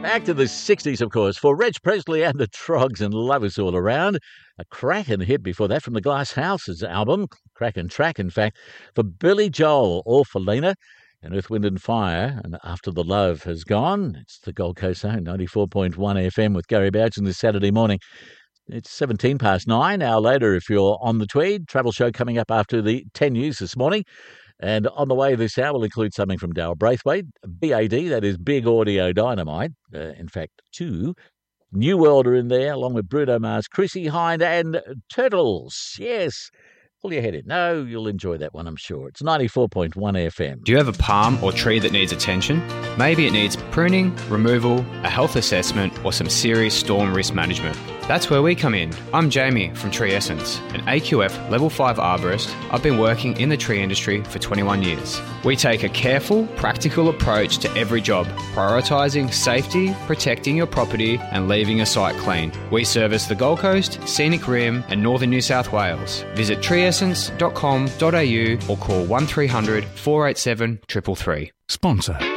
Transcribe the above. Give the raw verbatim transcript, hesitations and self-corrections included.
Back to the sixties, of course, for Reg Presley and the Trogs and Love Us All Around. A cracking hit before that from the Glass Houses album, cracking track, in fact, for Billy Joel, All for Lena, and Earth, Wind and Fire, and After the Love Has Gone. It's the Gold Coast Zone, ninety-four point one F M with Gary Bouchen this Saturday morning. It's seventeen past nine. An hour later, if you're on the Tweed, travel show coming up after the ten news this morning. And on the way this hour will include something from Darryl Braithwaite, B A D, that is Big Audio Dynamite. Uh, in fact, two. New World are in there, along with Bruno Mars, Chrissy Hind, and Turtles. Yes. Pull your head in. No, you'll enjoy that one, I'm sure. It's ninety-four point one F M. Do you have a palm or tree that needs attention? Maybe it needs pruning, removal, a health assessment, or some serious storm risk management. That's where we come in. I'm Jamie from Tree Essence, an A Q F Level five arborist. I've been working in the tree industry for twenty-one years. We take a careful, practical approach to every job, prioritising safety, protecting your property, and leaving a site clean. We service the Gold Coast, Scenic Rim, and Northern New South Wales. Visit tree essence dot com dot a u or call one three hundred four eight seven three three three. Sponsor.